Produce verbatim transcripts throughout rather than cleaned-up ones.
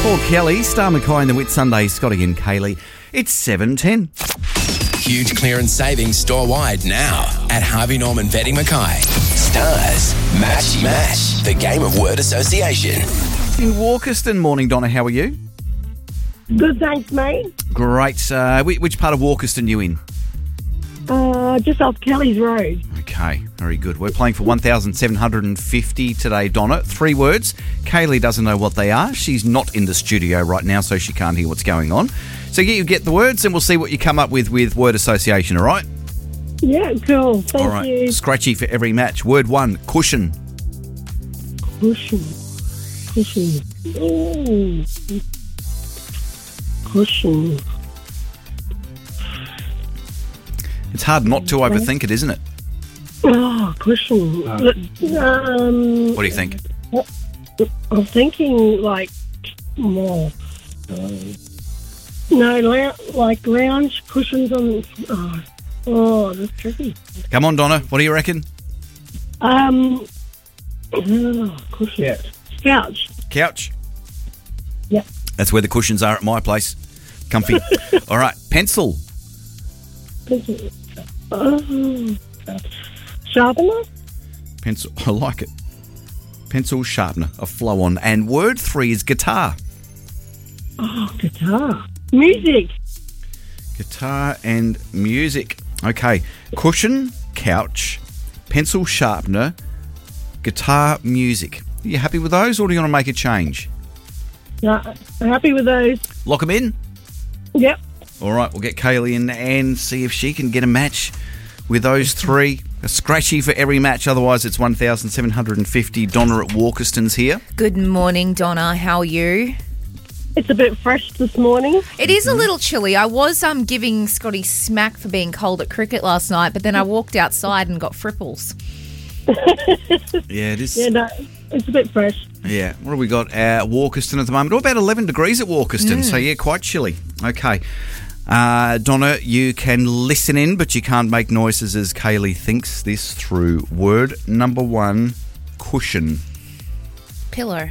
Paul Kelly, Star McCoy and the Whit Sunday, Scotty and Kaylee. It's seven ten. Huge clearance savings store-wide now at Harvey Norman Betting Mackay. Stars, Matchy Match, the game of word association. In Walkerston, morning, Donna, how are you? Good, thanks, mate. Great. Uh, which, which part of Walkerston are you in? Uh, just off Kelly's Road. Okay, very good. We're playing for one thousand seven hundred fifty today, Donna. Three words. Kaylee doesn't know what they are. She's not in the studio right now, so she can't hear what's going on. So you get the words and we'll see what you come up with with word association, all right? Yeah, cool. Thank all right. you. Scratchy for every match. Word one, cushion. Cushion. Cushion. Ooh. Cushion. It's hard not to overthink it, isn't it? Oh, cushion. Um, What do you think? I'm thinking like more. No, lou- like lounge cushions on. Oh, oh, that's tricky. Come on, Donna. What do you reckon? Um, oh, cushion. Couch. Couch. Yep. That's where the cushions are at my place. Comfy. All right. Pencil. Oh, sharpener. Pencil. I like it. Pencil sharpener. A flow on. And word three is guitar. Oh, guitar. Music. Guitar and music. Okay. Cushion, couch, pencil sharpener, guitar, music. Are you happy with those or do you want to make a change? No, I'm happy with those. Lock them in? Yep. All right, we'll get Kaylee in and see if she can get a match with those three. A scratchy for every match, otherwise it's one thousand seven hundred fifty. Donna at Walkerston's here. Good morning, Donna. How are you? It's a bit fresh this morning. It is a little chilly. I was um giving Scotty smack for being cold at cricket last night, but then I walked outside and got fripples. Yeah, it is. Yeah, no, it's a bit fresh. Yeah, what have we got at Walkerston at the moment? Oh, about eleven degrees at Walkerston, so yeah, quite chilly. Okay. Uh, Donna, you can listen in, but you can't make noises as Kaylee thinks this through. Word number one, cushion. Pillow.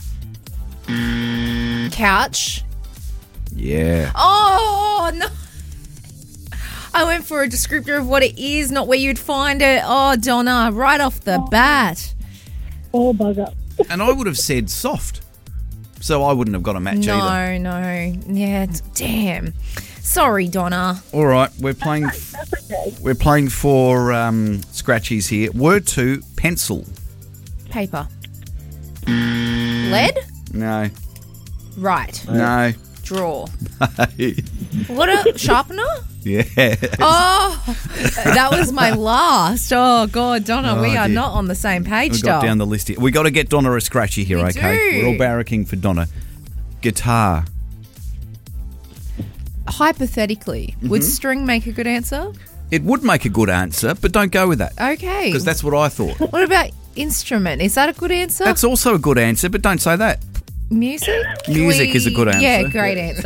Couch. Yeah. Oh, no. I went for a descriptor of what it is, not where you'd find it. Oh, Donna, right off the bat. Oh, bugger. And I would have said soft, so I wouldn't have got a match No, either. no. Yeah, d- damn. Sorry, Donna. All right, we're playing. F- we're playing for um, scratchies here. Word two, pencil. Paper. Lead? No, Right. no. Draw. What a sharpener? Yeah. Oh, that was my last. Oh, God, Donna, Oh, we are dear. not on the same page, We got doll. down the list here. We got to get Donna a scratchy here, We okay? do. We're all barracking for Donna. Guitar. Hypothetically, Mm-hmm. would string make a good answer? It would make a good answer, but don't go with that Okay. because that's what I thought. What about instrument? Is that a good answer? That's also a good answer, but don't say that. Music? Music We- is a good answer. Yeah, great answer.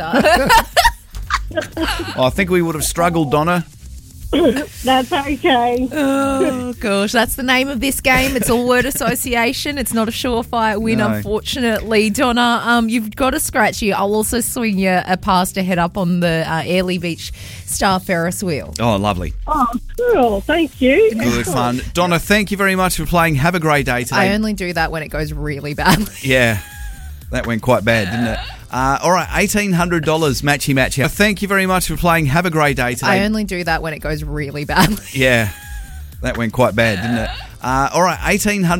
I think we would have struggled, Donna. That's okay. Oh, gosh. That's the name of this game. It's all word association. It's not a surefire win, No. unfortunately. Donna, um, you've got a scratchy. I'll also swing you a pass to head up on the uh, Airlie Beach Star Ferris wheel. Oh, lovely. Oh, cool. Thank you. Good fun. Donna, thank you very much for playing. Have a great day today. I only do that when it goes really badly. Yeah, that went quite bad, didn't it? Uh, all right, eighteen hundred dollars matchy match. Thank you very much for playing. Have a great day today. I only do that when it goes really badly. Yeah, that went quite bad, didn't it? Uh, all right, eighteen hundred